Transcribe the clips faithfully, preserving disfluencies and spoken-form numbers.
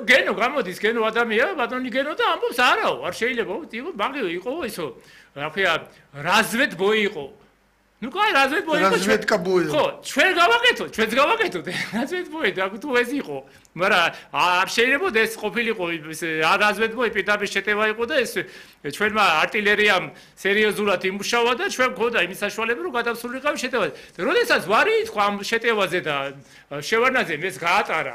გენო გამოდის გენო ადამია ბატონი გენო და ამბობს არაო არ შეიძლება იყო მაგ იყო ისო რა ქვია разведбой იყო ну кай разведбой იყო разведка бой ხო ჩვენ გავაკეთოთ ჩვენც გავაკეთოთ разведбой და თუ ეს იყო მაგრამ არ შეიძლება ეს ყოფილიყო разведбой პირდაპირ შეტევა იყო და ეს ჩვენმა артиллериამ სერიოზულად იმუშავა და ჩვენ გქონდა იმის საშუალება რომ გადავსულიყავ შეტევა და როდესაც ვარი თქვა ამ შეტევაზე და შევარნაძე მეც გაატარა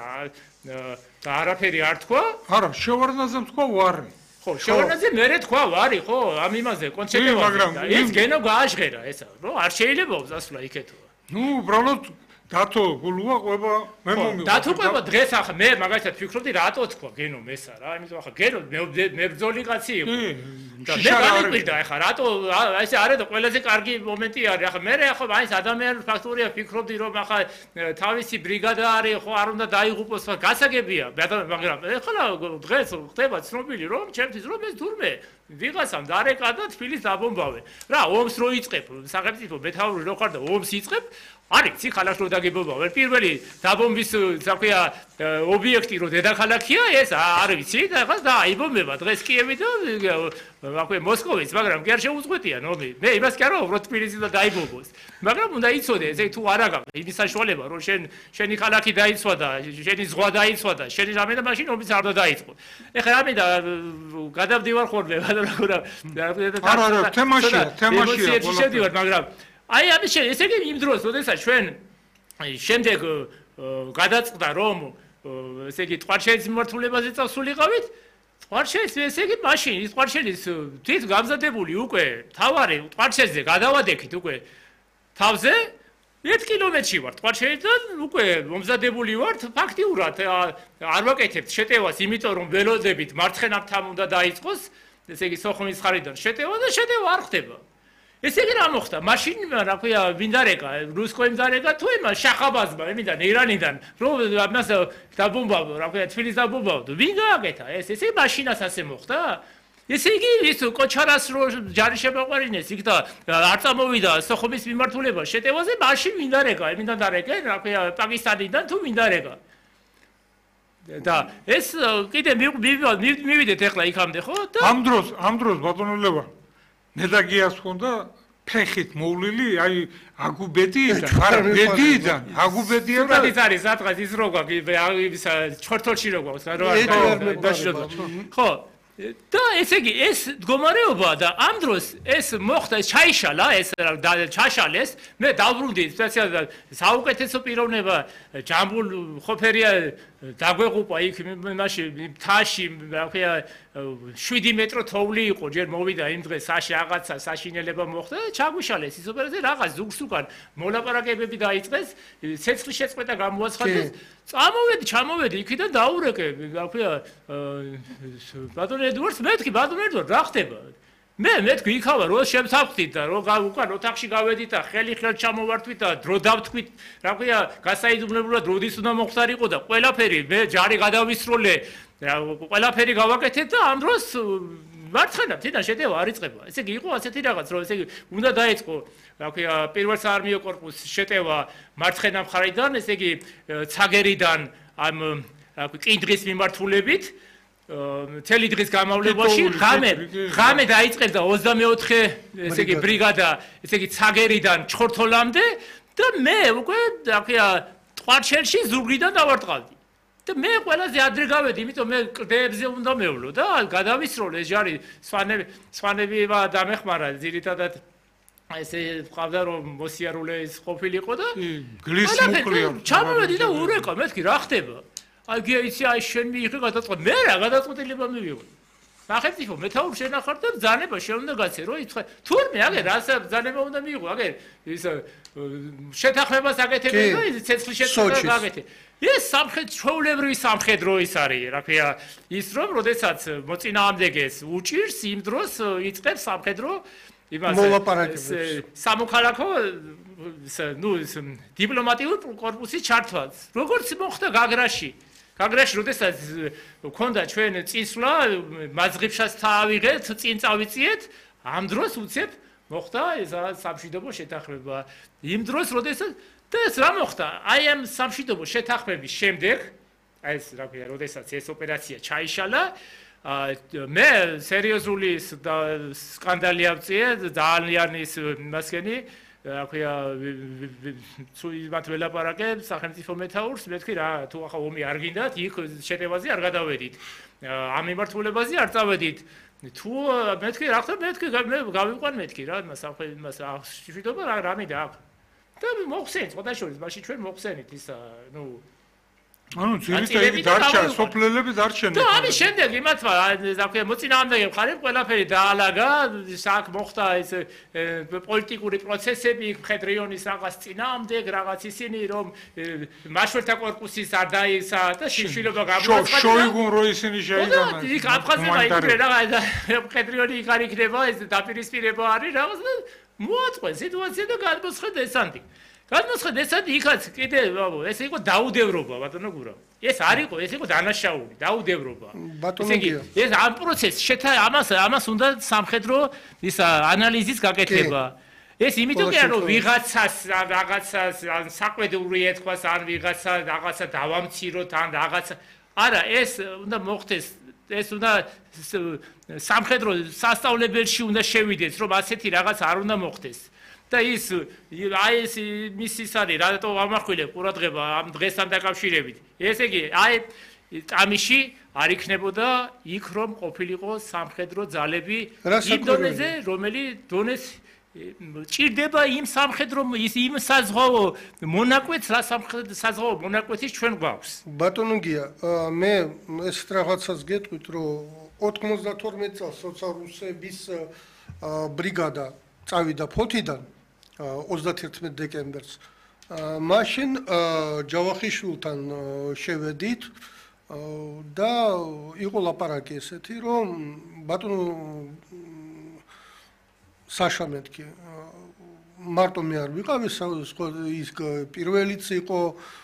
და არაფერი არ თქვა არა შევარნაძემ თქვა ვარი ხო შევარნაძე მერე თქვა ვარი ხო ამ იმაზე კონცეპტუალურად და ეს გენო გააჟღერა ესა რომ არ შეიძლება დასვლა იქეთო ნუ უბრალოდ დათო გულუა ყვება მე მომიყვება დათო ყვება დღეს ახლა მე მაგალითად ფიქრობდი რატო თქვა გენო მესა რა იმიტომ ახლა გენო მებრძოლი კაცი იყო და მე განიკვირდა ახლა რატო ესე არა და ყველაზე კარგი მომენტი არის ახლა მე ახლა აი ეს ადამიანური ფაქტორია ფიქრობდი რომ ახლა თავისი ბრიგადა არის ხო არ უნდა დაიღუპოს გასაგებია მაგრამ ახლა დღეს ხდება ცნობილი რომ ჩემთვის რომ ეს თურმე ვიღაცამ დარეკა და თბილისს დაბომბავე რა ომს რო იწყებ სახელმწიფო მეთაური რო ხარ და ომს იწყებ არის ცი ხალხს რო დაგებობავენ პირველი დაბომბვის საქმეა ობიექტი რო დედაქალაქია ეს არ ვიცი და ახლა დაიბომბება დღეს კიევი და აკვე მოსკოვიც მაგრამ კი არ შეუწყვეტია ნომი მე იმას კი არ ვაუბრობ თბილისი და დაიბომბოს მაგრამ უნდა იცოდე ესე თუ არა გაქვს იმის საშუალება რომ შენ შენი ქალაქი დაიცვა და შენი ზღვა დაიცვა და შენი რამე და მაშინ ომიც არ დაიწყო ეხლა რამე და გადავდივარ ხოლმე მაგრამ არა არა თემაშია თემაშია შევდივარ მაგრამ აი ამის შე ესე იგი იმ დროს როდესაც ჩვენ შემდეგ გადაწყდა რომ ესე იგი ტყვარჩელის მიმართულებაზე წავსულიყავით ტყვარჩელის ესე იგი მაშინ ის ტყვარჩელის თვით გამზადებული უკვე თავარი ტყვარჩელზე გადავადექით უკვე თავზე ერთ კილომეტრში ვარ ტყვარჩელიდან უკვე მომზადებული ვართ ფაქტიურად არ ვაკეთებთ შეტევას იმიტომ რომ ველოდებით მარცხენებთან უნდა დაიწყოს ესე იგი სოხუმის ხარიდან შეტევა და შეტევა არ ხდება ესე იგი რა მოხდა? მაშინ რა ქვია ვინ დარეკა? რუსკოიმ დარეკა თუ იმა შახაბაზმა იმიდან ირანიდან რომ ამას დაბომბავ რა ქვია თბილისს დაბომბავ ვინ გააკეთა ეს ესე მაშინაც ასე მოხდა? ესე იგი ის კოჩარას რო ჯარი შემოყვარინეს იქ და არ წამოვიდა სოხუმის მიმართულება შეტევაზე მაშინ ვინ დარეკა? იმიდან დარეკა რა ქვია პაკისტანიდან თუ ვინ დარეკა? და ეს კიდე მივიდეთ ახლა იქამდე ხო? ამ დროს ამ დროს ბატონო ნედაგიას ხონდა ფეხით მოვლილი აი აგუბედიიდან არა ბედიიდან აგუბედია და ის არის სადღაც ის რო გვაქვს ჩორთოლში რო გვაქვს რა ხო და ესე იგი ეს მდგომარეობა და ამ დროს ეს მოხდა ჩაიშალა ეს ჩაშალეს მე დავბრუნდი სპეციალურად საუკეთესო პიროვნება ჯამბულ ხოფერია დაგვეღუპა იქ მაშინ თაში რა ქვია შვიდი მეტრო თოვლი იყო ჯერ მოვიდა იმ დღეს საში რაღაცა საშინელება მოხდა და ჩაგვიშალეს ის ოპერაცია რაღაც ზუგს უკან მოლაპარაკებები დაიწყეს ცეცხლის შეწყვეტა გამოაცხადეს წამოვედი ჩამოვედი იქიდან დაურეკე რა ქვია ბატონ ედვარდს მეთქი ბატონ ედვარდ რა ხდება მე მეთქი იქავა რო შემსავხდით და რო უკან ოთახში გავედით და ხელი ხელს ჩამოვართვით და დრო დავთქვით რა ქვია გასაიძულებლად როდის უნდა მოხდარიყო და ყველაფერი მე ჯარი გადავისროლე ყველაფერი გავაკეთეთ და ამ დროს მარცხენა თიდან შეტევა არ იწყება ესე იგი იყო ასეთი რაღაც რომ ესე იგი უნდა დაიწყო რა ქვია პირველ საარმიო კორპუსის შეტევა მარცხენა მხარიდან ესე იგი ცაგერიდან ამ რა ქვია კინდრის მიმართულებით მთელი დღის განმავლობაში ღამე ღამე დაიწყებდა ოცდამეოთხე ესე იგი ბრიგადა ესე იგი ცაგერიდან ჩხორთოლამდე და მე უკვე რა ქვია ტყვარჩელში ზუგდიდან დავარტყავდი და მე ყველაზე ადრე გავედი იმიტომ მე კლდეებზე უნდა მევლო და გადავისროლე ეს ჯარი სვანები სვანები დამეხმარა ძირითადად ესე ყავდა რომ მოსიარულე ის ყოფილიყო და გლის მოკლია ჩამოვედი და ურეკა მეთქი რა ხდება აი გეიცი აი შენ მიიღე გადაწყვეტ მე რა გადაწყვეტილება მივიღე სახელმწიფო მეთაური შენახარ და ბრძანება შეუნდა გაცე რომ იცხრა თურმე აგერ რას ბრძანება უნდა მიიღო აგერ ის შეთანხმებას აკეთებენ და ის ცეცხლის შეწყვეტა გაკეთე ეს სამხრეთ ჩვეულებრივი სამხედრო ის არის რა ქვია ის რომ როდესაც მოწინააღმდეგეს უჭირს იმ დროს იწყებს სამხედრო იმას სამოქალაქო ნუ დიპლომატიურ კორპუსის ჩართვას როგორც მოხდა გაგრაში გაგრაში როდესაც ქონდა ჩვენ წისვლა მაძღიფშას თავიღეთ წინ წავიწიეთ ამ დროს უცებ მოხდა ეს სამშვიდობო შეთანხმება იმ დროს როდესაც და ეს რა მოხდა აი ამ სამშვიდობო შეთანხმების შემდეგ აი ეს რა ქვია, როდესაც ეს ოპერაცია ჩაიშალა, მე სერიოზული სკანდალი ავწიე, ძალიან ის მასკენი რა ქვია, თუ იმათ ველაპარაკე სახელმწიფო მეთაურს, მე თქვი რა, თუ ახლა ომი არ გინდათ, იქ შეტევაზე არ გადავედით. ამ მიმართულებაზე არ წავედით. თუ მე თქვი რა ხდება, მე თქვი მე გავიყვან მეთქი რა, მას მას შვიდობა რა რამიდა აქვს. და მოხსენით, ხოდაშორის, მაშინ ჩვენ მოხსენით ის, ნუ ანუ ძირითადად დარჩა, სოფლელები დარჩნენ. და ამის შემდეგ იმათმა, რა ქვია, მოწინააღმდეგე მხარემ ყველაფერი დაალაგა, აქ მოხდა ეს პოლიტიკური პროცესები, მხედრიონის რაღაც წინააღმდეგ, რაღაც ისინი, რომ მაშველთა კორპუსის არ დაისა და შიშილობა გამოაცხადა. შოიგუნ რო ისინი შეიძანა. და იქ აფხაზება იქნე რაღაც მხედრიონი იქ არ იქნება, ეს დაპირისპირება არის რაღაც და მოაწყვე სიტუაცია და გადმოსხდა დესანტი. გადმოსხდა დესანტი იქაც კიდე ეს იყო დაუდევრობა ბატონო გურა. ეს არ იყო, ეს იყო დანაშაული, დაუდევრობა. ბატონო გია. ეს ამ პროცესს შეთა ამას ამას უნდა სამხედრო ის ანალიზის გაკეთება. ეს იმიტომ კი არა რომ ვიღაცას რაღაცას ან საკვედური ეთქვას ან ვიღაცა რაღაცა დავამციროთ ან რაღაცა არა ეს უნდა მოხდეს ეს უნდა სამხედრო სასწავლებელში უნდა შევიდეს რომ ასეთი რაღაც არ უნდა მოხდეს და ის აი ეს მისის არის რატო ამახვილებ ყურადღება ამ დღესთან დაკავშირებით ესე იგი აი ამიში არ იქნებოდა იქ რომ ყოფილიყო სამხედრო ძალები იმ დონეზე რომელიც დონეს ჭირდება იმ სამხედრო იმ საზღვაო მონაკვეთს რა საზღვაო მონაკვეთის ჩვენ გვაქვს ბატონო გია მე ეს რაღაცას გეტყვით რომ ოთხმოცდათორმეტ წელს სოციალურების ბრიგადა წავიდა ფოთიდან ოცდაათერთმეტ დეკემბერს მაშინ ჯავახიშვილთან შევედით და იყო ლაპარაკი ესეთი რომ ბატონო საშა მეთქი მარტო მე არ ვიყავი ის პირველიც იყო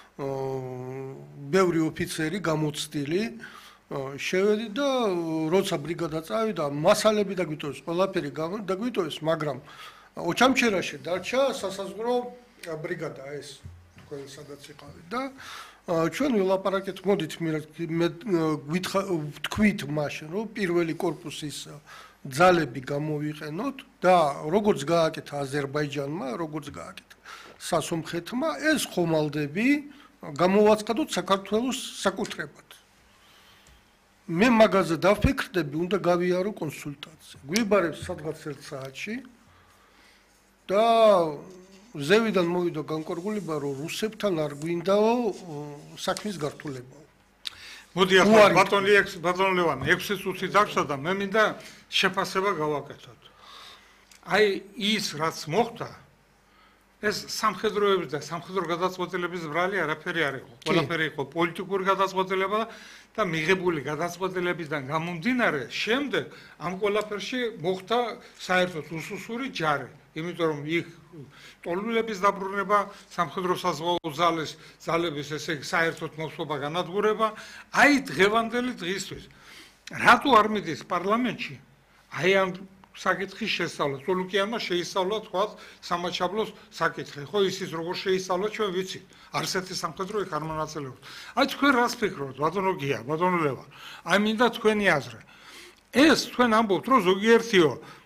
ბევრი ოფიცერი გამოცდილი შევედი და როცა ბრიგადა წავიდა მასალები დაგვიტოვეს ყველაფერი დაგვიტოვეს მაგრამ ოჩამჩერაში დარჩა სასაზღვრო ბრიგადა ეს თქვენ სადაც იყავით და ჩვენ ვილაპარაკეთ მოდით მე ვთქვით მაშინ რომ პირველი კორპუსის ძალები გამოვიყენოთ და როგორც გააკეთა აზერბაიჯანმა, როგორც გააკეთა სასომხეთმა, ეს ხომალდები გამოვაცხადოთ საქართველოს საკუთრებად. მე მაგაზე დავფიქრდები, უნდა გავიარო კონსულტაცია. გვიბარებს სადღაც ერთ საათში და ზევიდან მოვიდა განკარგულება, რომ რუსებთან არ გვინდაო საქმის გართულება. მოდი ახლა ბატონი ექს ბატონ ლევან ექვსი წუთი დაგსა და მე მინდა შეფასება გავაკეთოთ. აი ის რაც მოხდა ეს სამხედროების და სამხედრო გადაწყვეტილების ბრალი არაფერი არ იყო. ყველაფერი იყო პოლიტიკური გადაწყვეტილება და მიღებული გადაწყვეტილებიდან გამომდინარე შემდეგ ამ ყველაფერში მოხდა საერთოდ უსუსური ჯარი. იმიტომ რომ იქ ტოლულების დაბრუნება, სამხედრო საზღვაო ძალის ძალების ესე იგი საერთოდ მოსვლობა განადგურება, აი დღევანდელი დღისთვის. რატო არ მიდის პარლამენტში? აი ამ საკითხის შესწავლა. სულუკიანმა შეისწავლა თქვა სამაჩაბლოს საკითხი. ხო ისიც როგორ შეისწავლა ჩვენ ვიცით. არსეთი სამხედრო იქ არ მონაწილეობს. აი თქვენ რას ფიქრობთ, ბატონო გია, ბატონო ლევან? აი მინდა თქვენი აზრი. ეს თქვენ ამბობთ რომ ზოგიერთიო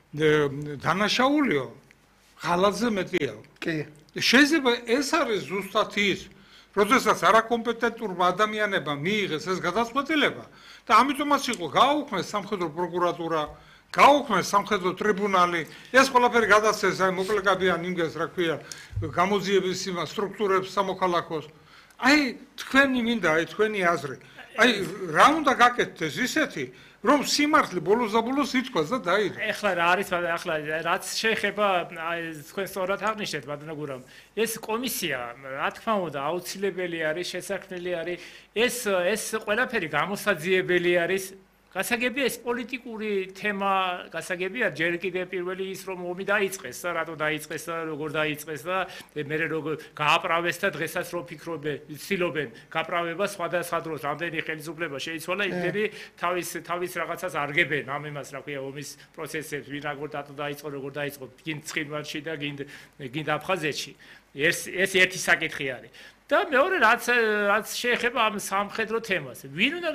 დანაშაულიო ხალხზე მეტია. კი. შეიძლება ეს არის ზუსტად ის, როდესაც არაკომპეტენტურმა ადამიანებმა მიიღეს ეს გადაწყვეტილება და ამიტომაც იყო გააუქმეს სამხედრო პროკურატურა, გააუქმეს სამხედრო ტრიბუნალი, ეს ყველაფერი გადასცეს აი მოკლეკაბიან იმას, რა ქვია, გამოძიების იმ სტრუქტურებს სამოქალაქოს. აი თქვენი მინდა, აი თქვენი აზრი. აი რა უნდა გაკეთდეს ისეთი რომ სიმართლე ბოლოს და ბოლოს ითქვას და დაიდო. ეხლა რა არის, ახლა რაც შეეხება თქვენ სწორად აღნიშნეთ, ბატონო გურამ. ეს კომისია, რა თქმა უნდა, აუცილებელი არის, შესაძლებელი არის. ეს ეს ყველაფერი გამოსაძიებელი არის. გასაგებია ეს პოლიტიკური თემა, გასაგებია ჯერ კიდევ პირველი ის რომ ომი დაიწყეს და რატო დაიწყეს და როგორ დაიწყეს და მე როგორ გააправეს და დღესაც რო ფიქრობენ, ცდილობენ გაправება სხვადასხვა დროს, რამდენი ხელისუფლება შეიცვალა, იმდენი თავის თავის რაღაცას არგებენ ამ იმას, რა ქვია, ომის პროცესებს, ვინ როგორ დატო დაიწყო, როგორ დაიწყო, გინ ცხინვალში და გინ გინ აფხაზეთში. ეს ეს ერთი საკითხი არის. და მეორე რაც რაც შეეხება ამ სამხედრო თემას. ვინ უნდა